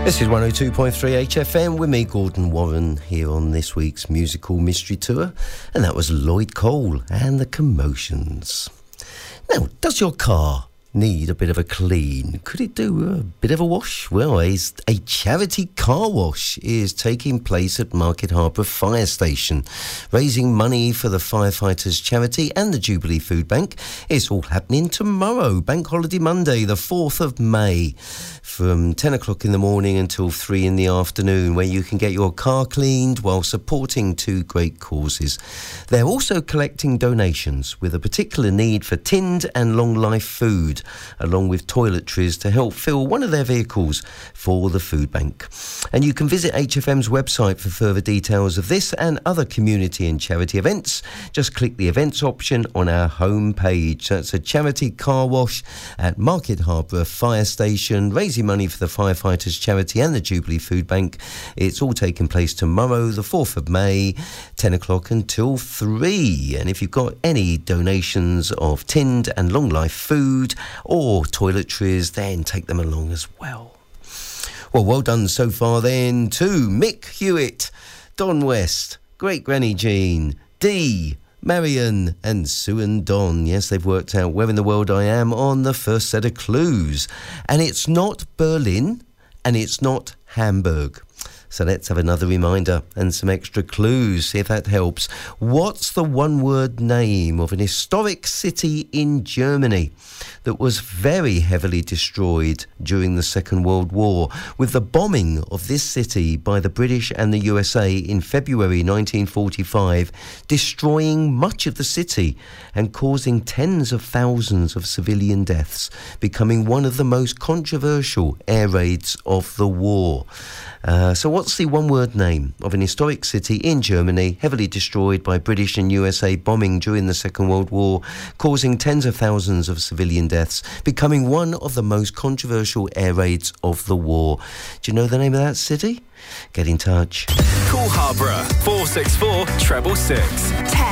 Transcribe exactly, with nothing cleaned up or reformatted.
This is one oh two point three H F M with me, Gordon Warren, here on this week's musical mystery tour. And that was Lloyd Cole and the Commotions. Now, does your car need a bit of a clean? Could it do a bit of a wash? Well, a charity car wash is taking place at Market Harbour Fire Station, raising money for the firefighters charity and the Jubilee Food Bank. It's all happening tomorrow, Bank Holiday Monday, the fourth of May, from ten o'clock in the morning until three in the afternoon, where you can get your car cleaned while supporting two great causes. They're also collecting donations with a particular need for tinned and long-life food, along with toiletries to help fill one of their vehicles for the food bank. And you can visit H F M's website for further details of this and other community and charity events. Just click the events option on our home page. That's a charity car wash at Market Harbour Fire Station, raising money for the firefighters charity and the Jubilee Food Bank. It's all taking place tomorrow, the fourth of May, ten o'clock until three. And if you've got any donations of tinned and long life food or toiletries, then take them along as well. Well, well done so far then to Mick Hewitt, Don West, Great Granny Jean, Dee, Marion and Sue and Don. Yes, they've worked out where in the world I am on the first set of clues. And it's not Berlin and it's not Hamburg. So let's have another reminder and some extra clues, see if that helps. What's the one-word name of an historic city in Germany that was very heavily destroyed during the Second World War, with the bombing of this city by the British and the U S A in February nineteen forty-five, destroying much of the city and causing tens of thousands of civilian deaths, becoming one of the most controversial air raids of the war. Uh, so what's the one-word name of an historic city in Germany heavily destroyed by British and U S A bombing during the Second World War, causing tens of thousands of civilian deaths, becoming one of the most controversial air raids of the war? Do you know the name of that city? Get in touch. Call Harborough four six four, treble six.